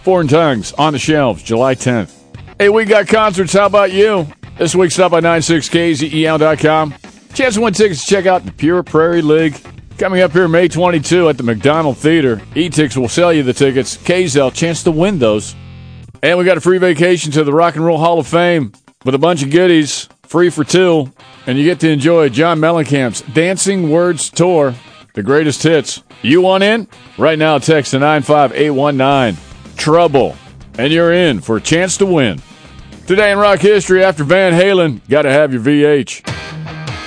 Foreign Tongues on the shelves, July 10th. Hey, we got concerts. How about you? This week, stop by 96KZEL.com. Chance to win tickets to check out the Pure Prairie League. Coming up here May 22 at the McDonald Theater. E-Tix will sell you the tickets. KZEL, chance to win those. And we got a free vacation to the Rock and Roll Hall of Fame with a bunch of goodies, free for two. And you get to enjoy John Mellencamp's Dancing Words Tour, the greatest hits. You want in? Right now, text to 95819. Trouble. And you're in for a chance to win. Today in rock history, after Van Halen, got to have your VH.